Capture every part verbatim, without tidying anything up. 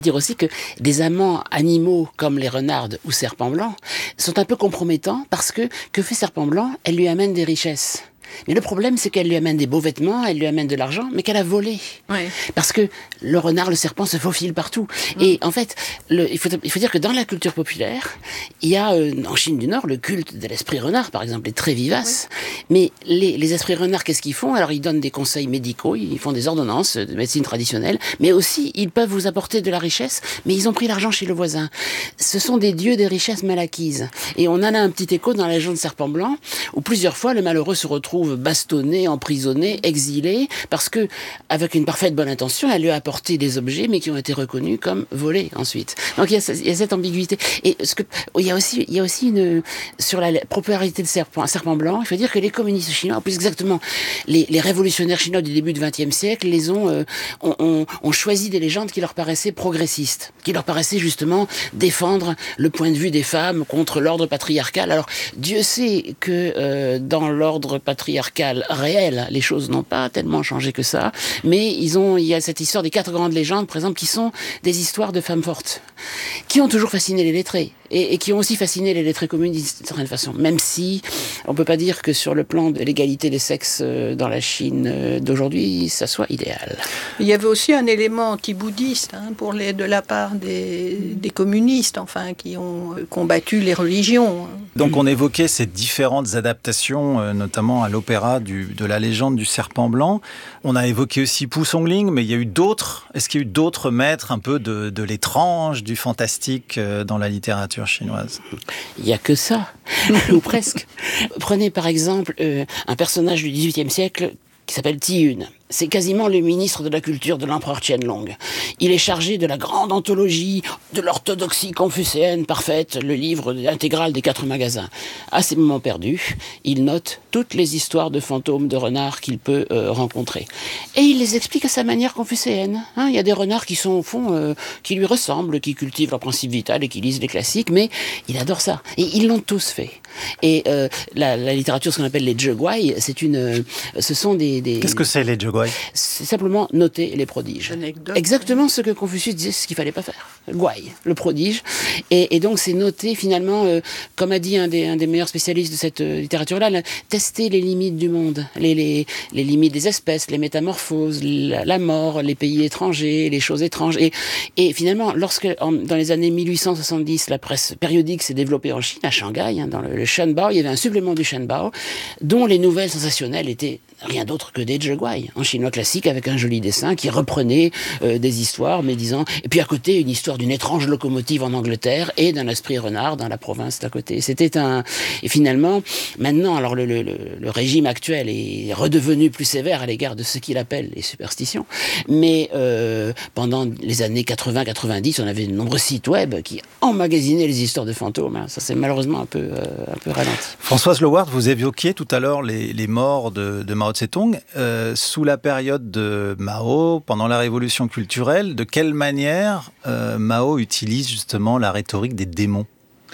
Dire aussi que des amants animaux comme les renardes ou serpents blancs sont un peu compromettants parce que, que fait Serpent Blanc? Elle lui amène des richesses. Mais le problème, c'est qu'elle lui amène des beaux vêtements, elle lui amène de l'argent, mais qu'elle a volé. Ouais. Parce que le renard, le serpent se faufile partout. Mmh. Et en fait, le, il, faut, il faut dire que dans la culture populaire, il y a euh, en Chine du Nord, le culte de l'esprit renard, par exemple, est très vivace. Ouais. Mais les, les esprits renards, qu'est-ce qu'ils font? Alors, ils donnent des conseils médicaux, ils font des ordonnances de médecine traditionnelle, mais aussi, ils peuvent vous apporter de la richesse, mais ils ont pris l'argent chez le voisin. Ce sont des dieux des richesses mal acquises. Et on en a un petit écho dans la légende de Serpent Blanc, où plusieurs fois, le malheureux se retrouve bastonné, emprisonné, exilé, parce que, avec une parfaite bonne intention, elle lui a apporté des objets, mais qui ont été reconnus comme volés ensuite. Donc il y a, il y a cette ambiguïté. Et ce que, il y a aussi, il y a aussi une, sur la popularité de Serpent, Serpent Blanc, il faut dire que les communistes chinois, plus exactement, les, les révolutionnaires chinois du début du vingtième siècle, les ont, euh, ont, ont, ont choisi des légendes qui leur paraissaient progressistes, qui leur paraissaient justement défendre le point de vue des femmes contre l'ordre patriarcal. Alors, Dieu sait que euh, dans l'ordre patriarcal réel, les choses n'ont pas tellement changé que ça, mais ils ont, il y a cette histoire des quatre grandes légendes, par exemple, qui sont des histoires de femmes fortes, qui ont toujours fasciné les lettrés, et, et qui ont aussi fasciné les lettrés communistes d'une certaine façon, même si on peut pas dire que sur le plan de l'égalité des sexes dans la Chine d'aujourd'hui, ça soit idéal. Il y avait aussi un élément anti-bouddhiste hein, pour les, de la part des, des communistes, enfin, qui ont combattu les religions. Donc on évoquait ces différentes adaptations, euh, notamment à l'opéra du, de la légende du Serpent Blanc. On a évoqué aussi Pu Songling, mais il y a eu d'autres. Est-ce qu'il y a eu d'autres maîtres un peu de, de l'étrange, du fantastique euh, dans la littérature chinoise? Il n'y a que ça, ou presque. Prenez par exemple euh, un personnage du dix-huitième siècle qui s'appelle Ti Yun. C'est quasiment le ministre de la culture de l'empereur Qianlong. Il est chargé de la grande anthologie de l'orthodoxie confucéenne parfaite, le livre intégral des quatre magasins. À ces moments perdus, il note toutes les histoires de fantômes de renards qu'il peut euh, rencontrer. Et il les explique à sa manière confucéenne. Hein, il y a des renards qui sont au fond, euh, qui lui ressemblent, qui cultivent leur principe vital et qui lisent les classiques, mais il adore ça. Et ils l'ont tous fait. Et euh, la, la littérature, ce qu'on appelle les Zheguai, c'est une, euh, ce sont des, des... Qu'est-ce que c'est les Zheguai? C'est simplement noter les prodiges. Anecdote. Exactement ce que Confucius disait, ce qu'il fallait pas faire. Guai, le prodige. Et, et donc c'est noter finalement, euh, comme a dit un des, un des meilleurs spécialistes de cette euh, littérature-là, là, tester les limites du monde, les, les, les limites des espèces, les métamorphoses, la, la mort, les pays étrangers, les choses étranges. Et, et finalement, lorsque en, dans les années mille huit cent soixante-dix, la presse périodique s'est développée en Chine, à Shanghai, hein, dans le, le Shenbao, il y avait un supplément du Shenbao, dont les nouvelles sensationnelles étaient rien d'autre que des Zheguai, en chinois classique, avec un joli dessin qui reprenait euh, des histoires, mais disant... Et puis à côté, une histoire d'une étrange locomotive en Angleterre et d'un esprit renard dans la province d'à côté. C'était un... Et finalement, maintenant, alors le, le, le régime actuel est redevenu plus sévère à l'égard de ce qu'il appelle les superstitions, mais euh, pendant les années quatre-vingts quatre-vingt-dix, on avait de nombreux sites web qui emmagasinaient les histoires de fantômes. Hein. Ça, c'est malheureusement un peu, euh, un peu ralenti. Françoise Leward, vous évoquiez tout à l'heure les, les morts de, de Mao Tse-tung. Euh, sous la période de Mao, pendant la révolution culturelle, de quelle manière euh, Mao utilise justement la rhétorique des démons?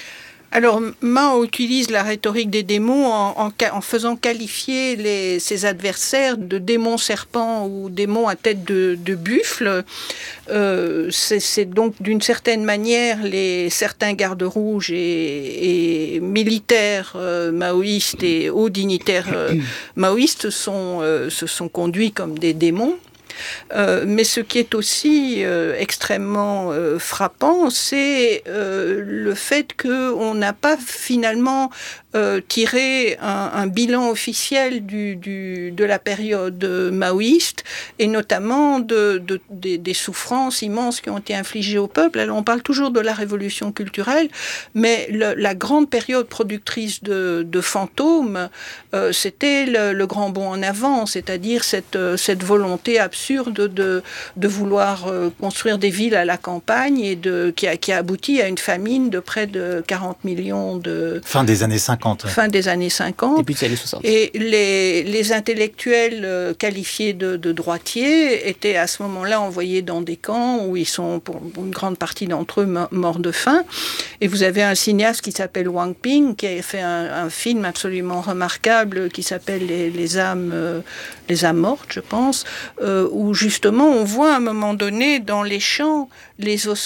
Alors, Mao utilise la rhétorique des démons en, en, en faisant qualifier les, ses adversaires de démons serpents ou démons à tête de, de buffle. Euh, c'est, c'est donc d'une certaine manière les certains gardes rouges et, et militaires euh, maoïstes et hauts dignitaires euh, maoïstes sont, euh, se sont conduits comme des démons. Euh, mais ce qui est aussi euh, extrêmement euh, frappant, c'est euh, le fait qu'on n'a pas finalement euh, tiré un, un bilan officiel du, du, de la période maoïste, et notamment de, de, de, des souffrances immenses qui ont été infligées au peuple. Alors on parle toujours de la révolution culturelle, mais le, la grande période productrice de, de fantômes, euh, c'était le, le grand bond en avant, c'est-à-dire cette, cette volonté absurde De, de vouloir euh, construire des villes à la campagne et de, qui, a, qui a abouti à une famine de près de quarante millions de... Fin des années cinquante. cinquante. Ouais. Fin des années cinquante. Début des années soixante. Et les, les intellectuels euh, qualifiés de, de droitiers étaient à ce moment-là envoyés dans des camps où ils sont, pour une grande partie d'entre eux, morts de faim. Et vous avez un cinéaste qui s'appelle Wang Ping, qui a fait un, un film absolument remarquable qui s'appelle Les, les âmes, euh, les âmes mortes, je pense, euh, où justement on voit à un moment donné dans les champs les